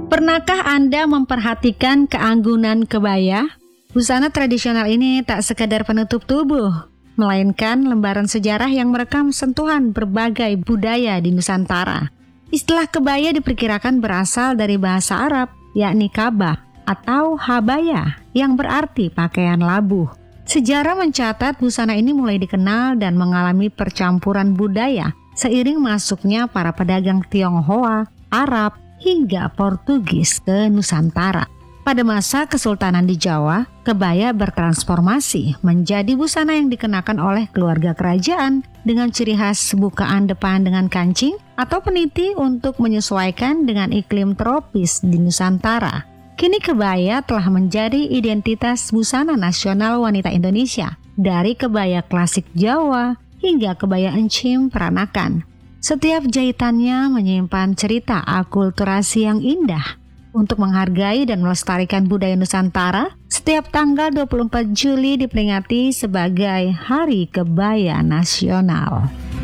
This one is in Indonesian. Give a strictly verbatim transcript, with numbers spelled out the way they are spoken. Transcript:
Pernahkah Anda memperhatikan keanggunan kebaya? Busana tradisional ini tak sekadar penutup tubuh, melainkan lembaran sejarah yang merekam sentuhan berbagai budaya di Nusantara. Istilah kebaya diperkirakan berasal dari bahasa Arab, yakni kabah atau habaya, yang berarti pakaian labuh. Sejarah mencatat busana ini mulai dikenal dan mengalami percampuran budaya seiring masuknya para pedagang Tionghoa, Arab, hingga Portugis ke Nusantara. Pada masa Kesultanan di Jawa, kebaya bertransformasi menjadi busana yang dikenakan oleh keluarga kerajaan dengan ciri khas bukaan depan dengan kancing atau peniti untuk menyesuaikan dengan iklim tropis di Nusantara. Kini kebaya telah menjadi identitas busana nasional wanita Indonesia, dari kebaya klasik Jawa hingga kebaya encim peranakan. Setiap jahitannya menyimpan cerita akulturasi yang indah. Untuk menghargai dan melestarikan budaya Nusantara, setiap tanggal dua puluh empat Juli diperingati sebagai Hari Kebaya Nasional.